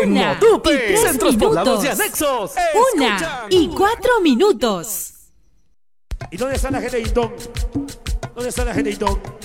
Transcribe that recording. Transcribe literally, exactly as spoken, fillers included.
En Una Motupe, y tres Centros Poblados minutos. y Anexos. Una Escuchan. y cuatro minutos. ¿Y dónde está la gente de Intón? ¿Dónde está la gente de Intón?